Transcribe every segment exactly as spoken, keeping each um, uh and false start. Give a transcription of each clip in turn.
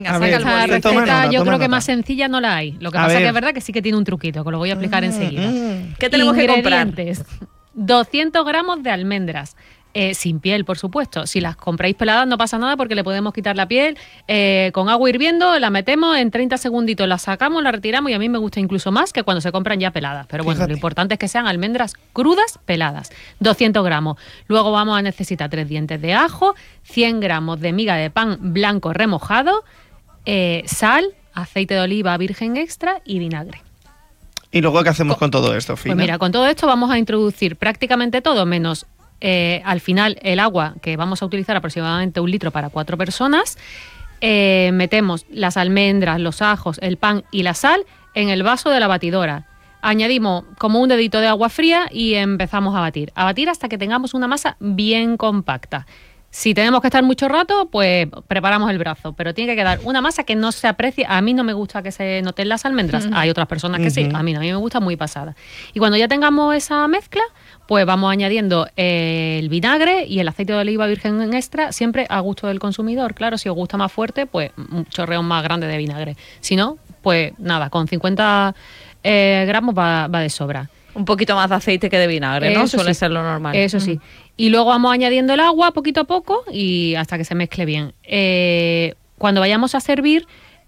A ver, esta receta toma nota, yo toma creo que nota. más sencilla no la hay. Lo que A pasa ver. que es verdad que sí que tiene un truquito, que lo voy a explicar Mm, enseguida. mm. ¿Qué tenemos que comprar? Ingredientes. doscientos gramos de almendras. Eh, sin piel, por supuesto. Si las compráis peladas no pasa nada porque le podemos quitar la piel. Eh, con agua hirviendo la metemos en treinta segunditos, la sacamos, la retiramos y a mí me gusta incluso más que cuando se compran ya peladas. Pero bueno, Fíjate. lo importante es que sean almendras crudas peladas. doscientos gramos. Luego vamos a necesitar tres dientes de ajo, cien gramos de miga de pan blanco remojado, eh, sal, aceite de oliva virgen extra y vinagre. ¿Y luego qué hacemos con todo esto, Fina? Pues mira, con todo esto vamos a introducir prácticamente todo, menos eh, al final el agua, que vamos a utilizar aproximadamente un litro para cuatro personas. Eh, metemos las almendras, los ajos, el pan y la sal en el vaso de la batidora. Añadimos como un dedito de agua fría y empezamos a batir. A batir hasta que tengamos una masa bien compacta. Si tenemos que estar mucho rato, pues preparamos el brazo, pero tiene que quedar una masa que no se aprecie. A mí no me gusta que se noten las almendras, Ujú. hay otras personas que sí, Ujú. a mí no, a mí me gusta muy pasada. Y cuando ya tengamos esa mezcla, pues vamos añadiendo eh, el vinagre y el aceite de oliva virgen extra, siempre a gusto del consumidor. Claro, si os gusta más fuerte, pues un chorreón más grande de vinagre. Si no, pues nada, con cincuenta eh, gramos va, va de sobra. Un poquito más de aceite que de vinagre, ¿no? Eso Suele sí. ser lo normal. Eso sí. Y luego vamos añadiendo el agua poquito a poco y hasta que se mezcle bien. Eh, cuando vayamos a servir,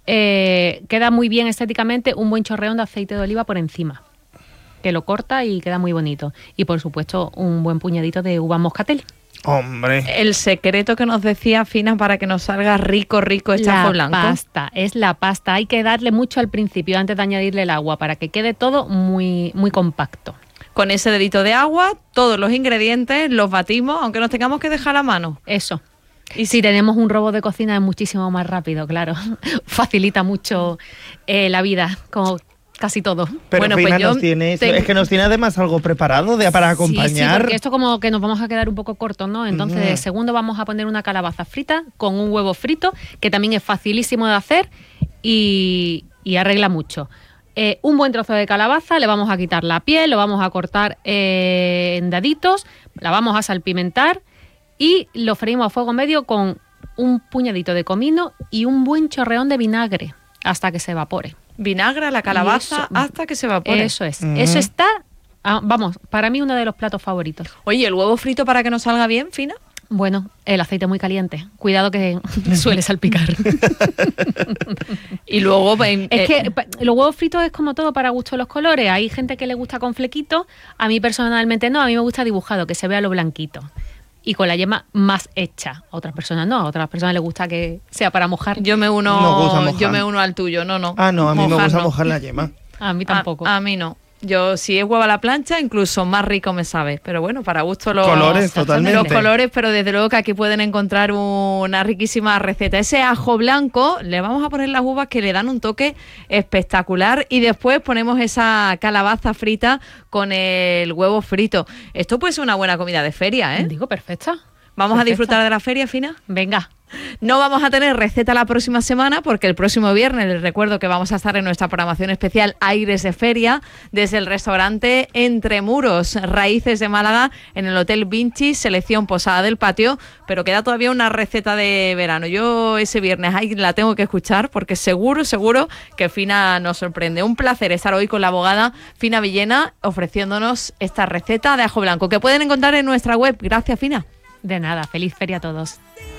eh, queda muy bien estéticamente un buen chorreón de aceite de oliva por encima, que lo corta y queda muy bonito. Y por supuesto, un buen puñadito de uva moscatel. Hombre. El secreto que nos decía Fina para que nos salga rico, rico este ajo La blanco. pasta, es la pasta. Hay que darle mucho al principio antes de añadirle el agua para que quede todo muy, muy compacto. Con ese dedito de agua, todos los ingredientes los batimos, aunque nos tengamos que dejar a mano. Eso. Y si tenemos un robot de cocina es muchísimo más rápido, claro. Facilita mucho eh, la vida, como casi todo. Pero Bueno, Fina pues yo nos tiene, tengo- es que nos tiene además algo preparado de, para acompañar. Sí, sí, porque esto como que nos vamos a quedar un poco cortos, ¿no? Entonces, Mm. segundo vamos a poner una calabaza frita con un huevo frito, que también es facilísimo de hacer y, y arregla mucho. Eh, un buen trozo de calabaza, le vamos a quitar la piel, lo vamos a cortar eh, en daditos, la vamos a salpimentar y lo freímos a fuego medio con un puñadito de comino y un buen chorreón de vinagre hasta que se evapore. Vinagre a la calabaza eso- hasta que se evapore. Eso es, Mm. eso está, ah, vamos, para mí uno de los platos favoritos. Oye, ¿el huevo frito para que nos salga bien, Fina? Bueno, el aceite muy caliente. Cuidado que suele salpicar. Y luego... eh, Es eh, que pa- los huevos fritos es como todo para gusto de los colores. Hay gente que le gusta con flequitos. A mí personalmente no. A mí me gusta dibujado, que se vea lo blanquito. Y con la yema más hecha. A otras personas no. A otras personas les gusta que sea para mojar. yo me Nos gusta uno mojar. yo me uno al tuyo, no, no. Ah, no, a mí me Mojar gusta no. mojar la yema. A mí tampoco. A, a mí no. Yo, si es huevo a la plancha, incluso más rico me sabe. Pero bueno, para gusto los Colores, totalmente. Los colores, pero desde luego que aquí pueden encontrar una riquísima receta. Ese ajo blanco, le vamos a poner las uvas que le dan un toque espectacular y después ponemos esa calabaza frita con el huevo frito. Esto puede ser una buena comida de feria, ¿eh? Digo, perfecta. Vamos a Perfecta. disfrutar de la feria, Fina. Venga. No vamos a tener receta la próxima semana porque el próximo viernes les recuerdo que vamos a estar en nuestra programación especial Aires de Feria desde el restaurante Entre Muros, Raíces de Málaga, en el Hotel Vinci, selección Posada del Patio, pero queda todavía una receta de verano. Yo ese viernes ahí la tengo que escuchar porque seguro, seguro que Fina nos sorprende. Un placer estar hoy con la abogada Fina Villena ofreciéndonos esta receta de ajo blanco que pueden encontrar en nuestra web. Gracias, Fina. De nada. Feliz feria a todos.